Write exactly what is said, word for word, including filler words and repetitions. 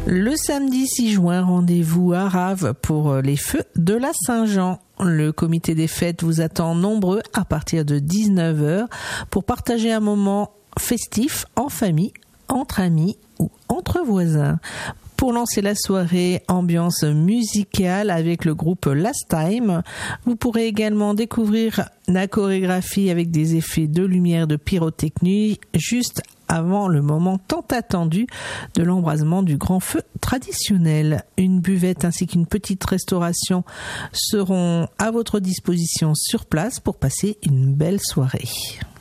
Le samedi six juin, rendez-vous à Raves pour les feux de la Saint-Jean. Le comité des fêtes vous attend nombreux à partir de dix-neuf heures pour partager un moment festif en famille, entre amis ou entre voisins. Pour lancer la soirée ambiance musicale avec le groupe Last Time, vous pourrez également découvrir la chorégraphie avec des effets de lumière de pyrotechnie juste avant le moment tant attendu de l'embrasement du grand feu traditionnel. Une buvette ainsi qu'une petite restauration seront à votre disposition sur place pour passer une belle soirée.